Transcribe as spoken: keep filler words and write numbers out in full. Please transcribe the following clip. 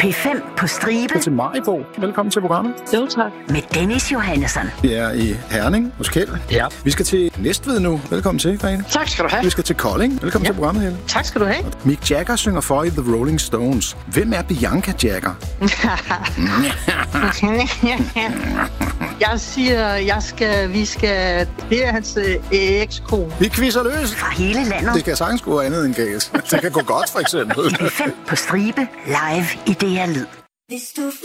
P fem på stribe. Til Maribo. Velkommen til programmet. Jo, tak. Med Dennis Johannesson. Vi er i Herning hos Kjeld. Ja. Vi skal til Næstved nu. Velkommen til, Grete. Tak skal du have. Vi skal til Kolding. Velkommen Ja. til programmet, Helle. Tak skal du have. Mick Jagger synger for i The Rolling Stones. Hvem er Bianca Jagger? Jeg siger, jeg skal, vi skal... Det er hans øh, ekskone. Vi quizzer løs. Fra hele landet. Det kan sagtens gå andet end gas. Det kan gå godt, for eksempel. P fem på stribe. Live i D R Lyd.